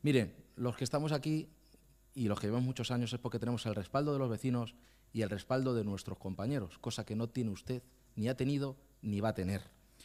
Miren, los que estamos aquí y los que llevamos muchos años es porque tenemos el respaldo de los vecinos y el respaldo de nuestros compañeros, cosa que no tiene usted, ni ha tenido, ni va a tener.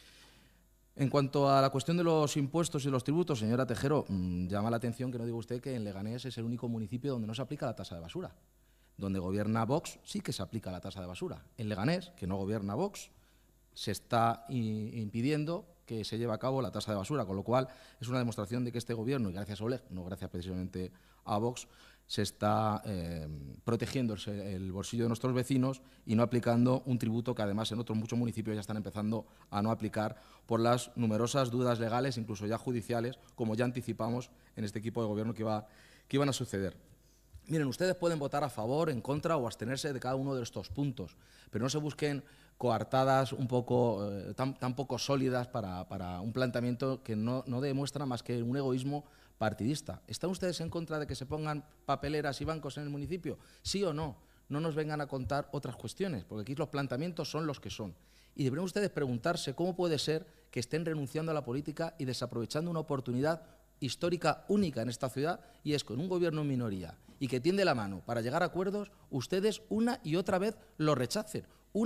En cuanto a la cuestión de los impuestos y los tributos, señora Tejero, llama la atención que no diga usted que en Leganés es el único municipio donde no se aplica la tasa de basura. Donde gobierna Vox sí que se aplica la tasa de basura. En Leganés, que no gobierna Vox, se está impidiendo que se lleve a cabo la tasa de basura, con lo cual es una demostración de que este Gobierno, y gracias a Oleg, no gracias precisamente a Vox, se está protegiendo el bolsillo de nuestros vecinos y no aplicando un tributo que además en otros muchos municipios ya están empezando a no aplicar por las numerosas dudas legales, incluso ya judiciales, como ya anticipamos en este equipo de Gobierno que iban a suceder. Miren, ustedes pueden votar a favor, en contra o abstenerse de cada uno de estos puntos, pero no se busquen coartadas un poco, tan poco sólidas para un planteamiento que no demuestra más que un egoísmo partidista. ¿Están ustedes en contra de que se pongan papeleras y bancos en el municipio? ¿Sí o no? No nos vengan a contar otras cuestiones, porque aquí los planteamientos son los que son. Y deberían ustedes preguntarse cómo puede ser que estén renunciando a la política y desaprovechando una oportunidad histórica única en esta ciudad, y es con un Gobierno en minoría y que tiende la mano para llegar a acuerdos, ustedes una y otra vez lo rechacen,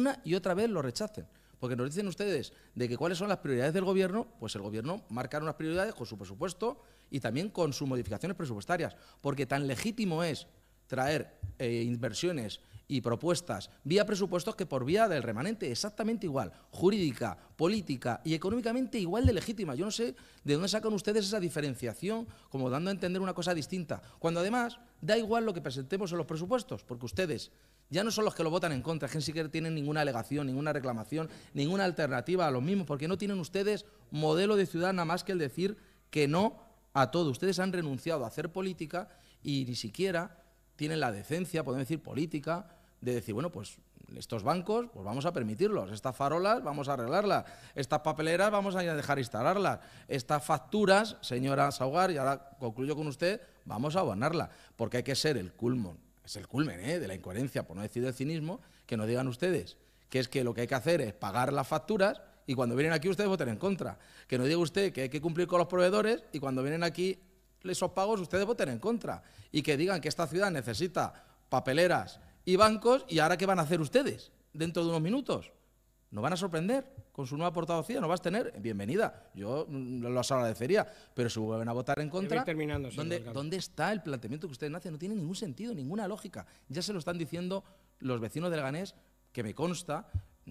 porque nos dicen ustedes de que cuáles son las prioridades del Gobierno, pues el Gobierno marca unas prioridades con su presupuesto y también con sus modificaciones presupuestarias, porque tan legítimo es traer inversiones y propuestas vía presupuestos que por vía del remanente, exactamente igual, jurídica, política y económicamente igual de legítima. Yo no sé de dónde sacan ustedes esa diferenciación, como dando a entender una cosa distinta, cuando además da igual lo que presentemos en los presupuestos, porque ustedes ya no son los que lo votan en contra, es que ni siquiera tienen ninguna alegación, ninguna reclamación, ninguna alternativa a los mismos, porque no tienen ustedes modelo de ciudad nada más que el decir que no a todo. Ustedes han renunciado a hacer política y ni siquiera tienen la decencia, podemos decir política, de decir, bueno, pues estos bancos pues vamos a permitirlos, estas farolas vamos a arreglarlas, estas papeleras vamos a dejar instalarlas, estas facturas, señora Saugar, y ahora concluyo con usted, vamos a abonarlas, porque hay que ser el culmen, es el culmen de la incoherencia, por no decir del cinismo, que nos digan ustedes que es que lo que hay que hacer es pagar las facturas y cuando vienen aquí ustedes voten en contra, que nos diga usted que hay que cumplir con los proveedores y cuando vienen aquí esos pagos ustedes voten en contra y que digan que esta ciudad necesita papeleras y bancos, ¿y ahora qué van a hacer ustedes dentro de unos minutos? ¿Nos van a sorprender con su nueva portavocía? ¿No vas a tener? Bienvenida, yo los agradecería, pero si vuelven a votar en contra, ¿dónde está el planteamiento que ustedes hacen? No tiene ningún sentido, ninguna lógica. Ya se lo están diciendo los vecinos de Leganés, que me consta,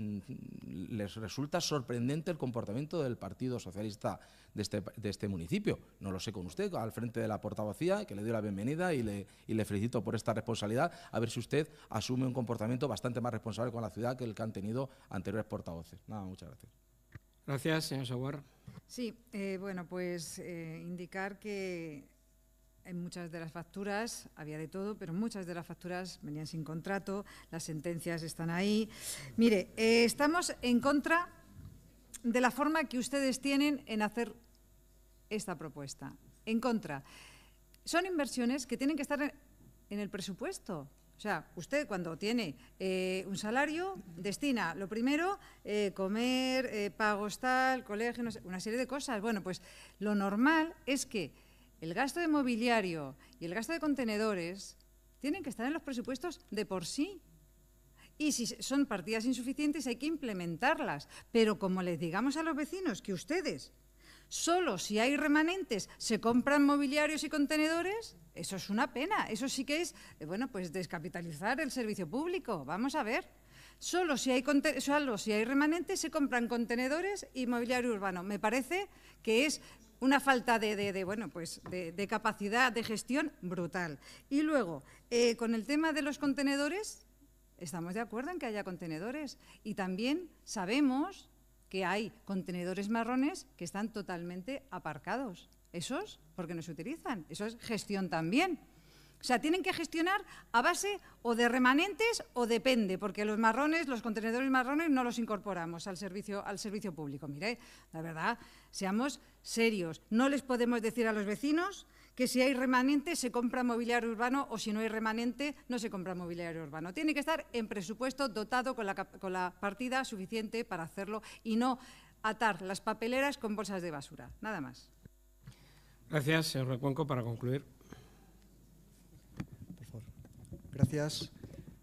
les resulta sorprendente el comportamiento del Partido Socialista de este municipio. No lo sé con usted, al frente de la portavocía, que le doy la bienvenida y le felicito por esta responsabilidad, a ver si usted asume un comportamiento bastante más responsable con la ciudad que el que han tenido anteriores portavoces. Nada, muchas gracias. Gracias, señor Saugar. Sí, bueno, pues indicar que en muchas de las facturas había de todo, pero muchas de las facturas venían sin contrato, las sentencias están ahí. Mire, estamos en contra de la forma que ustedes tienen en hacer esta propuesta. En contra. Son inversiones que tienen que estar en el presupuesto. O sea, usted cuando tiene un salario, destina lo primero, comer, pagos tal, colegio, no sé, una serie de cosas. Bueno, pues lo normal es que el gasto de mobiliario y el gasto de contenedores tienen que estar en los presupuestos de por sí. Y si son partidas insuficientes hay que implementarlas. Pero como les digamos a los vecinos que ustedes, solo si hay remanentes, se compran mobiliarios y contenedores, eso es una pena. Eso sí que es, bueno, pues descapitalizar el servicio público. Vamos a ver. Solo si hay remanentes se compran contenedores y mobiliario urbano. Me parece que es una falta de capacidad de gestión brutal. Y luego, con el tema de los contenedores, estamos de acuerdo en que haya contenedores y también sabemos que hay contenedores marrones que están totalmente aparcados. ¿Esos? ¿Por qué no se utilizan? Eso es gestión también. O sea, tienen que gestionar a base o de remanentes o depende, porque los marrones, los contenedores marrones no los incorporamos al servicio público. Mire, la verdad, seamos serios. No les podemos decir a los vecinos que si hay remanente se compra mobiliario urbano o si no hay remanente no se compra mobiliario urbano. Tiene que estar en presupuesto dotado con la partida suficiente para hacerlo y no atar las papeleras con bolsas de basura. Nada más. Gracias, señor Recuenco, para concluir. Por favor. Gracias.